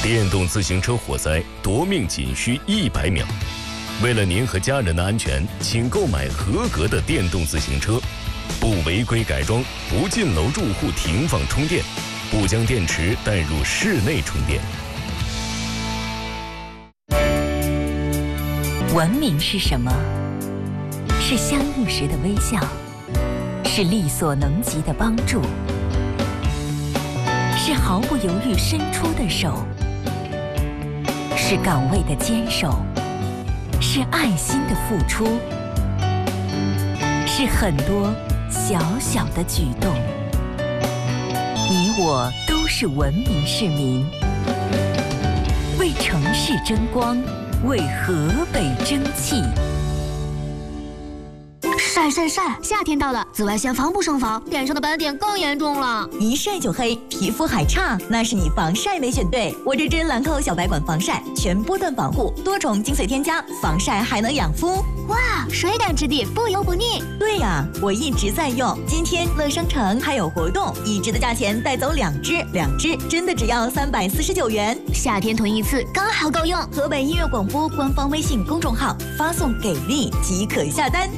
电动自行车火灾夺命仅需100秒。为了您和家人的安全，请购买合格的电动自行车，不违规改装，不进楼住户停放充电，不将电池带入室内充电。 文明是什么？是相遇时的微笑，是力所能及的帮助，是毫不犹豫伸出的手，是岗位的坚守，是爱心的付出，是很多小小的举动。你我都是文明市民，为城市争光，为河北争气。 晒！夏天到了，紫外线防不胜防，脸上的斑点更严重了。 一晒就黑，皮肤还差，那是你防晒没选对。我这支兰蔻小白管防晒，全波段保护，多重精粹添加，防晒还能养肤。 哇，水感质地，不油不腻。 对呀，我一直在用。今天乐商城还有活动，1支的价钱带走2支，2支真的只要349元。 夏天囤一次刚好够用。 河北音乐广播官方微信公众号发送给力即可下单。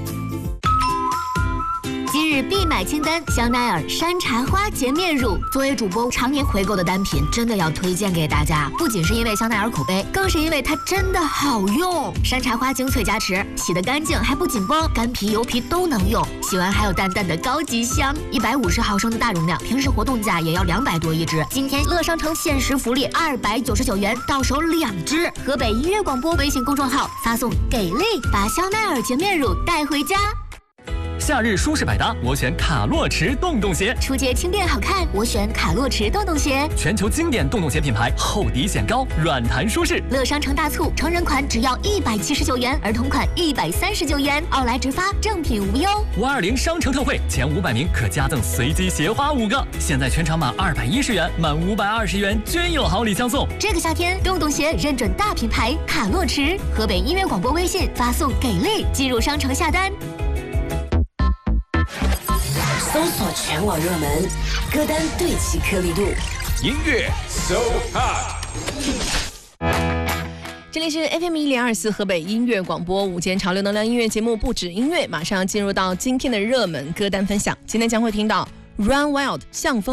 今日必买清单：香奈儿山茶花洁面乳。作为主播常年回购的单品，真的要推荐给大家。不仅是因为香奈儿口碑，更是因为它真的好用。山茶花精粹加持，洗得干净还不紧绷，干皮油皮都能用。洗完还有淡淡的高级香。150毫升的大容量，平时活动价也要200多一支。今天乐商城限时福利299元，到手2支。河北音乐广播微信公众号发送给力，把香奈儿洁面乳带回家。 夏日舒适百搭，我选卡洛驰洞洞鞋。 出街轻便好看，我选卡洛驰洞洞鞋。 全球经典洞洞鞋品牌，厚底显高，软弹舒适。 乐商城大促，成人款只要179元，儿童款139元，奥莱直发，正品无忧。 520商城特惠，前500名可加赠随机鞋花5个。现在全场满210元，满520元均有好礼相送。 这个夏天，洞洞鞋认准大品牌卡洛驰。河北音乐广播微信发送给力，进入商城下单。 搜索全网热门歌单，对齐颗粒度， 音乐 So Hot。 这里是 FM1024河北音乐广播午间潮流能量音乐节目，不止音乐，马上进入到今天的热门歌单分享。今天将会听到 Run Wild 向风。